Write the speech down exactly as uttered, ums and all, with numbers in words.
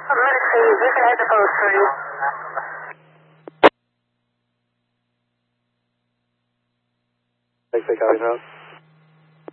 Mercy, you can head to post three. Thanks, I got it now.